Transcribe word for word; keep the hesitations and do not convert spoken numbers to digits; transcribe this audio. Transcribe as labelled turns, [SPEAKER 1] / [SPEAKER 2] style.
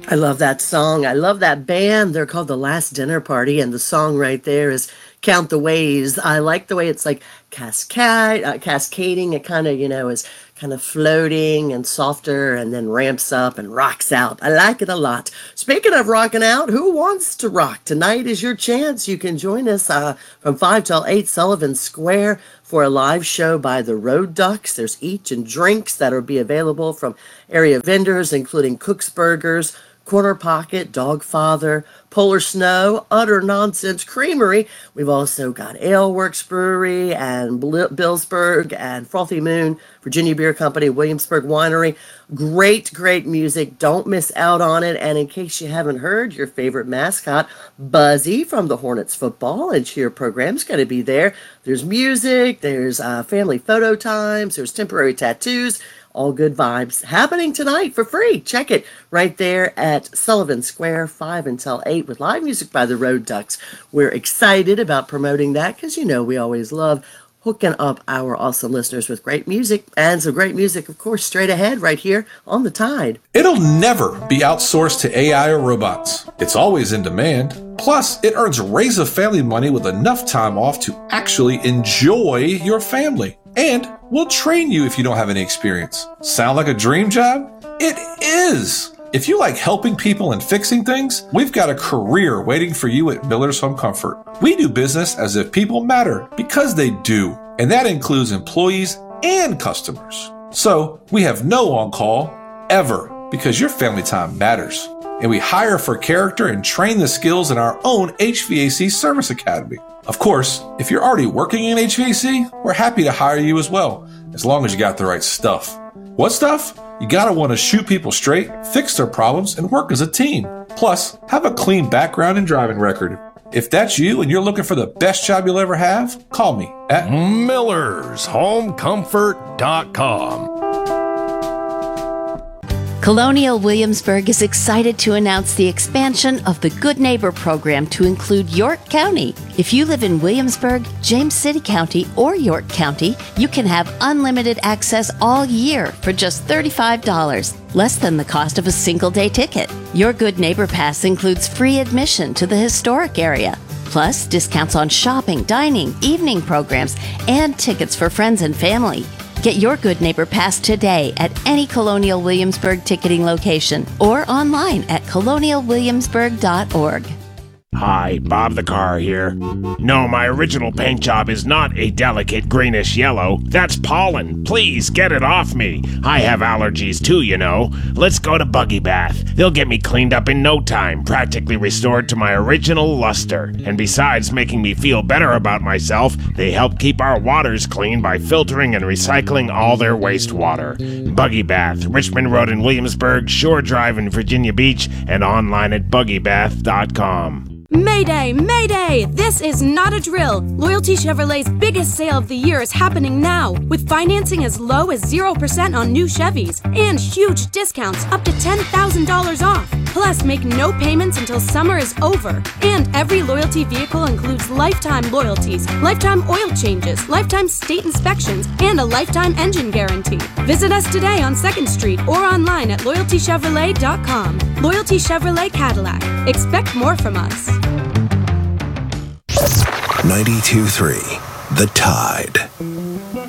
[SPEAKER 1] I love that song. I love that band. They're called The Last Dinner Party, and the song right there is Count the Ways. I like the way it's like cascade, uh, cascading. It kind of, you know, is kind of floating and softer and then ramps up and rocks out. I like it a lot. Speaking of rocking out, who wants to rock? Tonight is your chance. You can join us uh, from five till eight, Sullivan Square, for a live show by the Road Ducks. There's eats and drinks that will be available from area vendors, including Cook's Burgers, Corner Pocket, Dogfather, Polar Snow, Utter Nonsense Creamery. We've also got Aleworks Brewery and Billsburg and Frothy Moon, Virginia Beer Company, Williamsburg Winery. Great, great music. Don't miss out on it. And in case you haven't heard, your favorite mascot, Buzzy from the Hornets football and cheer program's going to be there. There's music, there's uh, family photo times, there's temporary tattoos. All good vibes happening tonight for free. Check it right there at Sullivan Square, five until eight, with live music by the Road Ducks. We're excited about promoting that because, you know, we always love hooking up our awesome listeners with great music. And some great music, of course, straight ahead right here on The Tide.
[SPEAKER 2] It'll never be outsourced to A I or robots. It's always in demand. Plus, it earns Raise a Family money with enough time off to actually enjoy your family. And we'll train you if you don't have any experience. Sound like a dream job? It is! If you like helping people and fixing things, we've got a career waiting for you at Miller's Home Comfort. We do business as if people matter, because they do. And that includes employees and customers. So, we have no on-call, ever, because your family time matters. And we hire for character and train the skills in our own H V A C Service Academy. Of course, if you're already working in H V A C, we're happy to hire you as well, as long as you got the right stuff. What stuff? You gotta want to shoot people straight, fix their problems, and work as a team. Plus, have a clean background and driving record. If that's you and you're looking for the best job you'll ever have, call me at
[SPEAKER 3] Millers Home Comfort dot com.
[SPEAKER 4] Colonial Williamsburg is excited to announce the expansion of the Good Neighbor program to include York County. If you live in Williamsburg, James City County, or York County, you can have unlimited access all year for just thirty-five dollars, less than the cost of a single-day ticket. Your Good Neighbor Pass includes free admission to the historic area, plus discounts on shopping, dining, evening programs, and tickets for friends and family. Get your Good Neighbor Pass today at any Colonial Williamsburg ticketing location or online at colonial williamsburg dot org.
[SPEAKER 5] Hi, Bob the Car here. No, my original paint job is not a delicate greenish yellow. That's pollen. Please get it off me. I have allergies too, you know. Let's go to Buggy Bath. They'll get me cleaned up in no time, practically restored to my original luster. And besides making me feel better about myself, they help keep our waters clean by filtering and recycling all their wastewater. Buggy Bath, Richmond Road in Williamsburg, Shore Drive in Virginia Beach, and online at buggy bath dot com.
[SPEAKER 6] Mayday! Mayday! This is not a drill. Loyalty Chevrolet's biggest sale of the year is happening now, with financing as low as zero percent on new Chevys and huge discounts up to ten thousand dollars off. Plus, make no payments until summer is over. And every Loyalty vehicle includes lifetime loyalties, lifetime oil changes, lifetime state inspections, and a lifetime engine guarantee. Visit us today on second street or online at loyalty chevrolet dot com. Loyalty Chevrolet Cadillac. Expect more from us.
[SPEAKER 7] ninety-two point three The Tide.